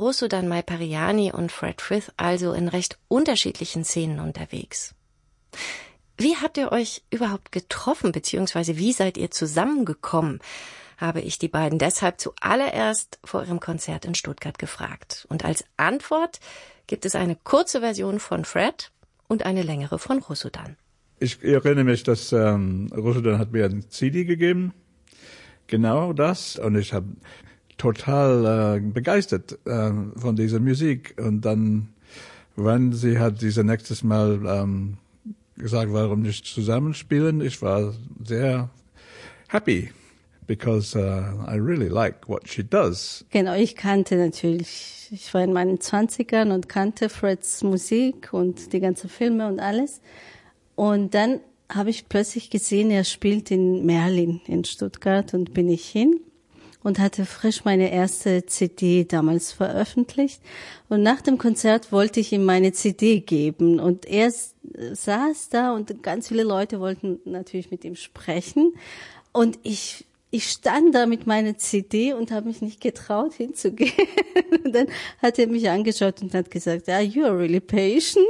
Russudan Maipariani und Fred Frith also in recht unterschiedlichen Szenen unterwegs. Wie habt ihr euch überhaupt getroffen, beziehungsweise wie seid ihr zusammengekommen, habe ich die beiden deshalb zuallererst vor ihrem Konzert in Stuttgart gefragt. Und als Antwort gibt es eine kurze Version von Fred und eine längere von Russudan. Ich erinnere mich, dass Russudan hat mir ein CD gegeben, genau das, und ich habe total begeistert von dieser Musik. Und dann, wenn sie hat dieses nächstes Mal gesagt, warum nicht zusammenspielen, ich war sehr happy, because I really like what she does. Genau, ich war in meinen 20ern und kannte Freds Musik und die ganzen Filme und alles. Und dann habe ich plötzlich gesehen, er spielt in Merlin in Stuttgart, und bin ich hin und hatte frisch meine erste CD damals veröffentlicht. Und nach dem Konzert wollte ich ihm meine CD geben, und er saß da und ganz viele Leute wollten natürlich mit ihm sprechen. Und ich stand da mit meiner CD und habe mich nicht getraut hinzugehen. Und dann hat er mich angeschaut und hat gesagt, you are really patient.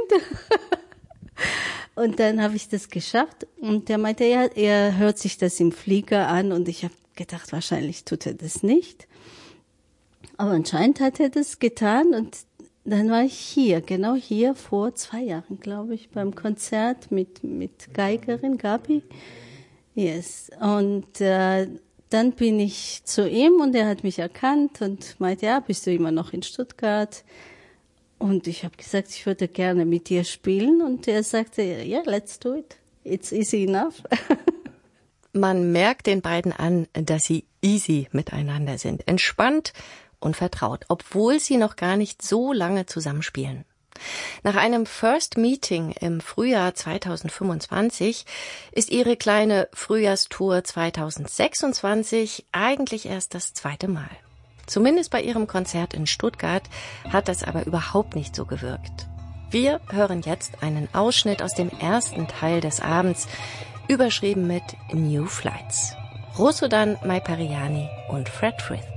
Und dann habe ich das geschafft, und er meinte, er hört sich das im Flieger an, und ich habe gedacht, wahrscheinlich tut er das nicht. Aber anscheinend hat er das getan, und dann war ich hier, genau hier vor 2 Jahren, glaube ich, beim Konzert mit Geigerin Gabi. Yes. Und dann bin ich zu ihm, und er hat mich erkannt und meinte, bist du immer noch in Stuttgart? Und ich habe gesagt, ich würde gerne mit dir spielen. Und er sagte, let's do it. It's easy enough. Man merkt den beiden an, dass sie easy miteinander sind, entspannt und vertraut, obwohl sie noch gar nicht so lange zusammenspielen. Nach einem First Meeting im Frühjahr 2025 ist ihre kleine Frühjahrstour 2026 eigentlich erst das 2. Mal. Zumindest bei ihrem Konzert in Stuttgart hat das aber überhaupt nicht so gewirkt. Wir hören jetzt einen Ausschnitt aus dem ersten Teil des Abends, überschrieben mit New Flights. Russudan Maipariani und Fred Frith.